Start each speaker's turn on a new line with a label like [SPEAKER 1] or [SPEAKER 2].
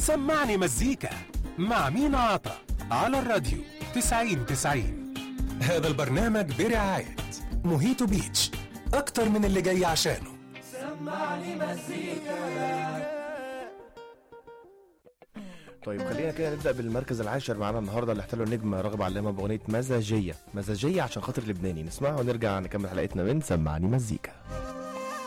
[SPEAKER 1] سمعني مزيكا مع مينا عطا على الراديو 90-90. هذا البرنامج برعاية موهيتو بيتش، أكتر من اللي جاي عشانه.
[SPEAKER 2] سمعني مزيكا.
[SPEAKER 3] طيب خلينا كده نبدأ بالمركز العاشر معانا النهارده اللي احتله النجم راغب علامة بأغنية مزاجية عشان خاطر لبناني. نسمعها ونرجع نكمل حلقتنا من سمعني مزيكا.